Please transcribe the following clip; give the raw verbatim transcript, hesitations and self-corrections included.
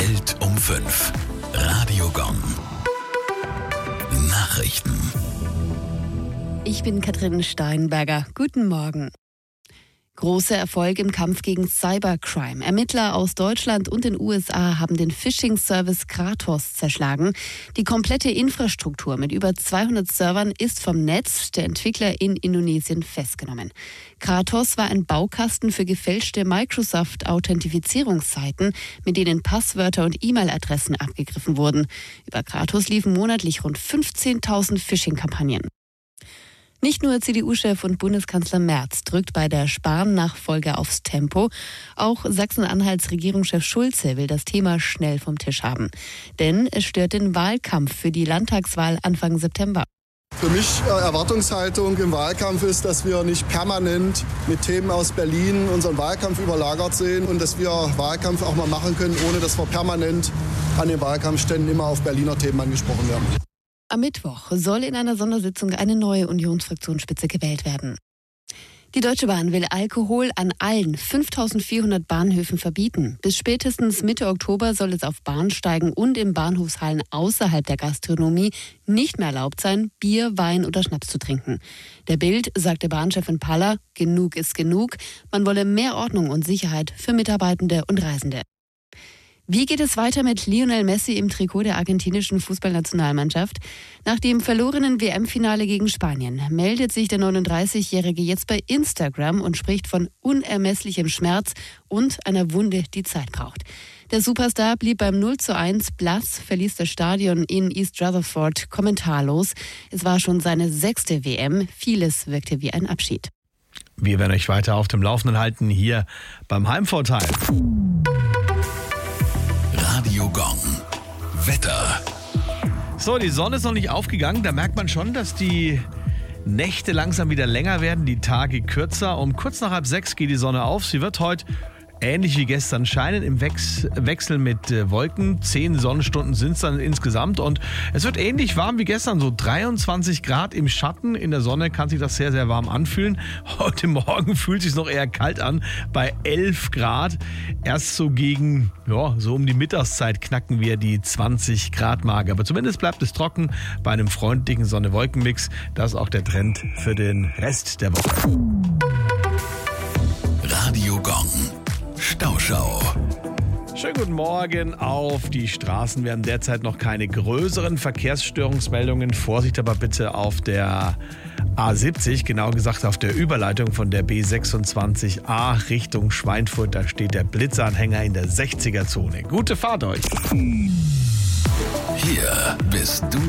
Welt um fünf. Radio Gong. Nachrichten. Ich bin Katrin Steinberger. Guten Morgen. Großer Erfolg im Kampf gegen Cybercrime. Ermittler aus Deutschland und den U S A haben den Phishing-Service Kratos zerschlagen. Die komplette Infrastruktur mit über zweihundert Servern ist vom Netz der Entwickler in Indonesien festgenommen. Kratos war ein Baukasten für gefälschte Microsoft-Authentifizierungsseiten, mit denen Passwörter und E-Mail-Adressen abgegriffen wurden. Über Kratos liefen monatlich rund fünfzehntausend Phishing-Kampagnen. Nicht nur C D U-Chef und Bundeskanzler Merz drückt bei der Spahn-Nachfolge aufs Tempo. Auch Sachsen-Anhalts Regierungschef Schulze will das Thema schnell vom Tisch haben. Denn es stört den Wahlkampf für die Landtagswahl Anfang September. Für mich äh, Erwartungshaltung im Wahlkampf ist, dass wir nicht permanent mit Themen aus Berlin unseren Wahlkampf überlagert sehen und dass wir Wahlkampf auch mal machen können, ohne dass wir permanent an den Wahlkampfständen immer auf Berliner Themen angesprochen werden. Am Mittwoch soll in einer Sondersitzung eine neue Unionsfraktionsspitze gewählt werden. Die Deutsche Bahn will Alkohol an allen fünftausendvierhundert Bahnhöfen verbieten. Bis spätestens Mitte Oktober soll es auf Bahnsteigen und in Bahnhofshallen außerhalb der Gastronomie nicht mehr erlaubt sein, Bier, Wein oder Schnaps zu trinken. Der Bild sagte Bahnchefin Paller, genug ist genug. Man wolle mehr Ordnung und Sicherheit für Mitarbeitende und Reisende. Wie geht es weiter mit Lionel Messi im Trikot der argentinischen Fußballnationalmannschaft? Nach dem verlorenen W M-Finale gegen Spanien meldet sich der neununddreißigjährige jetzt bei Instagram und spricht von unermesslichem Schmerz und einer Wunde, die Zeit braucht. Der Superstar blieb beim null zu eins blass, verließ das Stadion in East Rutherford kommentarlos. Es war schon seine sechste W M. Vieles wirkte wie ein Abschied. Wir werden euch weiter auf dem Laufenden halten hier beim Heimvorteil. Radio Gong. Wetter. So, die Sonne ist noch nicht aufgegangen. Da merkt man schon, dass die Nächte langsam wieder länger werden, die Tage kürzer. Um kurz nach halb sechs geht die Sonne auf. Sie wird heute ähnlich wie gestern scheinen, im Wex- Wechsel mit äh, Wolken. Zehn Sonnenstunden sind es dann insgesamt und es wird ähnlich warm wie gestern, so dreiundzwanzig Grad im Schatten. In der Sonne kann sich das sehr, sehr warm anfühlen. Heute Morgen fühlt es sich noch eher kalt an, bei elf Grad. Erst so gegen, ja, so um die Mittagszeit knacken wir die zwanzig Grad Marke. Aber zumindest bleibt es trocken bei einem freundlichen Sonne-Wolken-Mix. Das ist auch der Trend für den Rest der Woche. Radio Gong. Stauschau. Schönen guten Morgen. Auf die Straßen werden derzeit noch keine größeren Verkehrsstörungsmeldungen. Vorsicht aber bitte auf der A siebzig, genau gesagt auf der Überleitung von der B sechsundzwanzig A Richtung Schweinfurt. Da steht der Blitzanhänger in der sechziger Zone. Gute Fahrt euch. Hier bist du